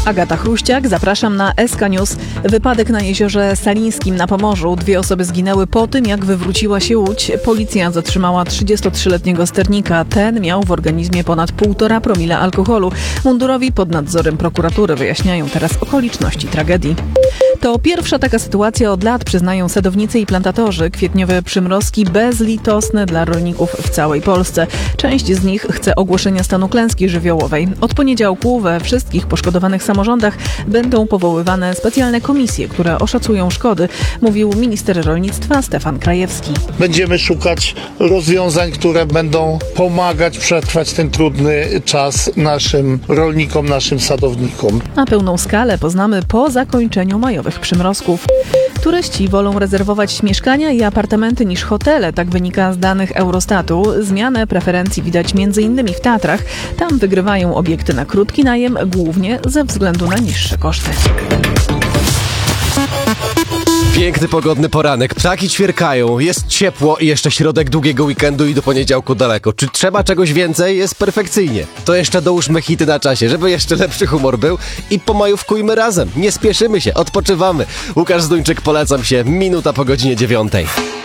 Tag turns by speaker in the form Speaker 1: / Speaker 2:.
Speaker 1: Agata Chruściak, zapraszam na SK News. Wypadek na jeziorze Salińskim na Pomorzu. 2 osoby zginęły po tym, jak wywróciła się łódź. Policja zatrzymała 33-letniego sternika. Ten miał w organizmie ponad 1,5 promila alkoholu. Mundurowi pod nadzorem prokuratury wyjaśniają teraz okoliczności tragedii. To pierwsza taka sytuacja od lat, przyznają sadownicy i plantatorzy. Kwietniowe przymrozki bezlitosne dla rolników w całej Polsce. Część z nich chce ogłoszenia stanu klęski żywiołowej. Od poniedziałku we wszystkich poszkodowanych samorządach będą powoływane specjalne komisje, które oszacują szkody, mówił minister rolnictwa Stefan Krajewski.
Speaker 2: Będziemy szukać rozwiązań, które będą pomagać przetrwać ten trudny czas naszym rolnikom, naszym sadownikom.
Speaker 1: Na pełną skalę poznamy po zakończeniu majowych przymrozków. Turyści wolą rezerwować mieszkania i apartamenty niż hotele, tak wynika z danych Eurostatu. Zmianę preferencji widać m.in. w Tatrach. Tam wygrywają obiekty na krótki najem, głównie ze względu na niższe koszty.
Speaker 3: Piękny, pogodny poranek, ptaki ćwierkają, jest ciepło i jeszcze środek długiego weekendu i do poniedziałku daleko. Czy trzeba czegoś więcej? Jest perfekcyjnie. To jeszcze dołóżmy hity na czasie, żeby jeszcze lepszy humor był i pomajówkujmy razem. Nie spieszymy się, odpoczywamy. Łukasz Zduńczyk, polecam się, minuta po godzinie 9.